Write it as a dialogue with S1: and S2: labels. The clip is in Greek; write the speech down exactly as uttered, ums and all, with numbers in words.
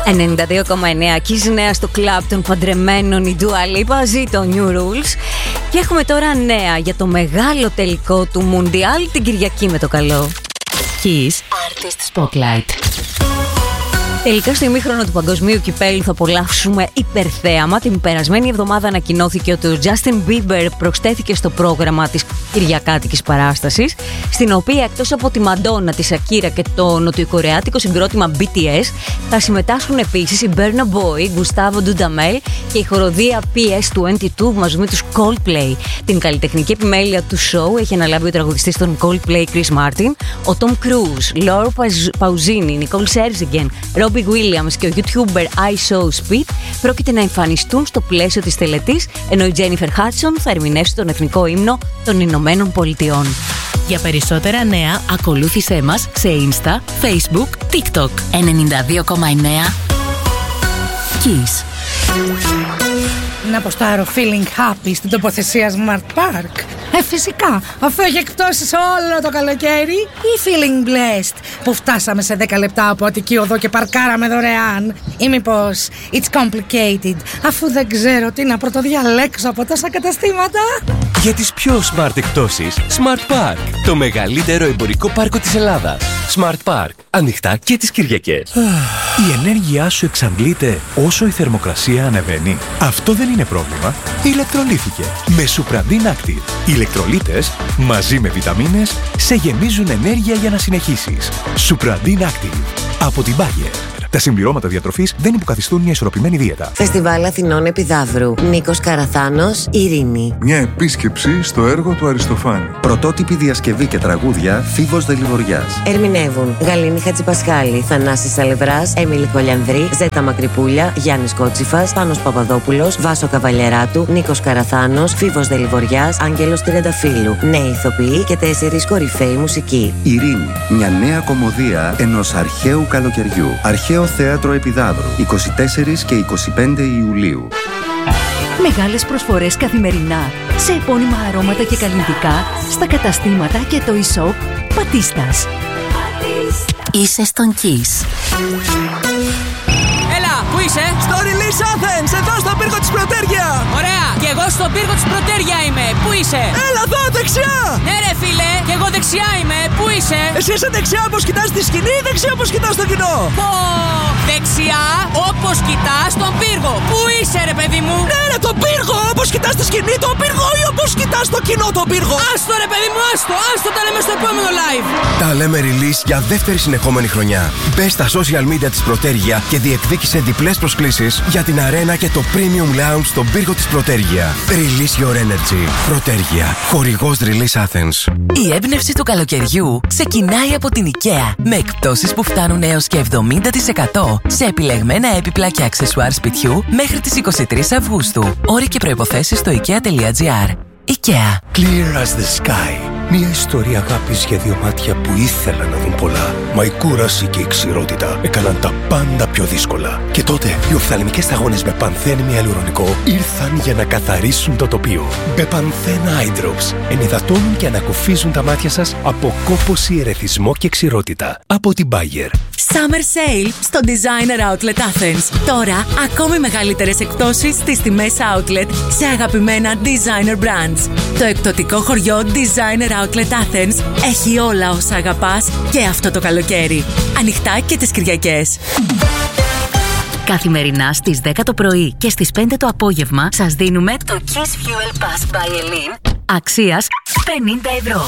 S1: ενενήντα δύο κόμμα εννέα Kiss νέα στο κλαμπ των παντρεμένων, η Dua Lipa ζει το New Rules. Και έχουμε τώρα νέα για το μεγάλο τελικό του Μουντιάλ την Κυριακή με το καλό. Kiss Artist Spotlight. Τελικά στο ημίχρονο του Παγκοσμίου Κυπέλλου θα απολαύσουμε υπερθέαμα. Την περασμένη εβδομάδα ανακοινώθηκε ότι ο Justin Bieber προσθέθηκε στο πρόγραμμα της Κυριακάτικης παράστασης, στην οποία εκτός από τη Μαντόνα, τη Σακύρα και το νοτιοκορεάτικο συγκρότημα μπι τι ες θα συμμετάσχουν επίσης η Burna Boy, Gustavo Dudamel και η χοροδία πι ες είκοσι δύο μαζί με τους Coldplay. Την καλλιτεχνική επιμέλεια του show έχει αναλάβει ο τραγουδιστής των Coldplay Chris Martin, ο Tom Cruise, Laura Pausini, Nicole Scherzinger, Robbie Williams και ο YouTuber I Saw Speed πρόκειται να εμφανιστούν στο πλαίσιο της τελετής, ενώ η Jennifer Hudson θα ερμηνεύσει τον εθνικό ύμνο των Ηνωμένων Πολιτειών.
S2: Για περισσότερα νέα, ακολούθησέ μας σε Insta, Facebook, TikTok. ενενήντα δύο κόμμα εννέα Kiss.
S3: Να αποστάρω feeling happy στην τοποθεσία Smart Park. Ε, φυσικά, αφού έχει εκπτώσεις όλο το καλοκαίρι. Ή feeling blessed που φτάσαμε σε δέκα λεπτά από Αττική Οδό και παρκάραμε δωρεάν. Ή μήπως it's complicated, αφού δεν ξέρω τι να πρωτοδιαλέξω από τόσα καταστήματα.
S4: Για τις πιο smart εκπτώσεις, Smart Park, το μεγαλύτερο εμπορικό πάρκο της Ελλάδας. Smart Park, ανοιχτά και τις Κυριακές.
S5: Η ενέργειά σου εξαντλείται όσο η θερμοκρασία ανεβαίνει. Αυτό δεν είναι πρόβλημα. Ηλεκτρολύθηκε με Supradin Active. Οι ηλεκτρολίτες μαζί με βιταμίνες σε γεμίζουν ενέργεια για να συνεχίσεις. Supradin Active από την Bayer. Τα συμπληρώματα διατροφής δεν υποκαθιστούν μια ισορροπημένη δίαιτα.
S6: Φεστιβάλ Αθηνών Επιδαύρου. Νίκος Καραθάνος, Ειρήνη.
S7: Μια επίσκεψη στο έργο του Αριστοφάνη.
S8: Πρωτότυπη διασκευή και τραγούδια Φίβος Δελιβοριάς.
S6: Ερμηνεύουν Γαλήνη Χατζηπασχάλη, Θανάσης Σαλευράς, Έμιλη Κολιανδρή, Ζέτα Μακρυπούλια, Γιάννης Κότσιφας, Πάνος Παπαδόπουλος, Βάσο Καβαλιεράτου, Νίκος Καραθάνος, Φίβος Δελιβοριάς, Άγγελος Τριανταφύλου. Νέοι ηθοποιοί και τέσσερις κορυφαίοι μουσικοί.
S8: Ειρήνη. Μια νέα κωμωδία ενός αρχαίου καλοκαιριού. Αρχαίο Θέατρο Επιδαύρου, είκοσι τέσσερα και είκοσι πέντε Ιουλίου.
S2: Μεγάλες προσφορές καθημερινά σε επώνυμα αρώματα και καλλιτικά στα καταστήματα και το e-shop Πατίστας. Είσαι στον Kiss.
S9: Έλα, πού είσαι?
S10: Στο Release Athens, εδώ στον πύργο της Πρωτέργεια.
S9: Ωραία, και εγώ στον πύργο της Πρωτέργεια είμαι. Πού είσαι?
S10: Έλα εδώ, δεξιά.
S9: Ναι ρε φίλε, και εγώ δεξιά είμαι. Πού είσαι?
S10: Εσύ είσαι δεξιά όπως κοιτάς τη σκηνή ή δεξιά όπως κοιτάς το κοινό?
S9: Πω, δεξιά όπως κοιτάς τον πύργο. Πού είσαι ρε παιδί μου?
S10: Ναι ρε, τον πύργο, όπως κοιτάς τη σκηνή τον πύργο ή όπως κοιτάς το κοινό τον πύργο?
S9: Άστο ρε παιδί μου, άστο, άστο, τα λέμε στο επόμενο live.
S11: Τα λέμε Release για δεύτερη συνεχόμενη χρονιά. Μπες στα social media της Πρωτέργεια και διεκδίκησε διπλές προσκλήσεις για την αρένα και το Premium Lounge στον πύργο της Πρωτέργεια. Release your energy. Πρωτέργεια. Χορηγός Release Athens.
S2: Η έμπνευση του καλοκαιριού ξεκινάει από την IKEA με εκπτώσεις που φτάνουν έως και εβδομήντα τοις εκατό σε επιλεγμένα έπιπλα και αξεσουάρ σπιτιού μέχρι τις είκοσι τρεις Αυγούστου. Όροι και προϋποθέσεις στο ikea τελεία gr. IKEA.
S5: Clear as the sky. Μια ιστορία αγάπης για δύο μάτια που ήθελαν να δουν πολλά. Μα η κούραση και η ξηρότητα έκαναν τα πάντα πιο δύσκολα. Και τότε οι οφθαλμικές σταγόνες με πανθένη ιαλουρονικό ήρθαν για να καθαρίσουν το τοπίο. Μπεπανθένα Eye Drops ενυδατώνουν και ανακουφίζουν τα μάτια σας από κόπωση, ερεθισμό και ξηρότητα. Από την Bayer.
S2: Summer Sale στο Designer Outlet Athens. Τώρα ακόμη μεγαλύτερες εκπτώσεις στις τιμές outlet σε αγαπημένα designer brands. Το εκπτωτικό χωριό Designer Outlet Athens έχει όλα όσα αγαπάς και αυτό το καλοκαίρι. Ανοιχτά και τις Κυριακές.
S1: Καθημερινά στις δέκα το πρωί και στις πέντε το απόγευμα σας δίνουμε το Kiss Fuel Pass by Elin αξίας πενήντα ευρώ.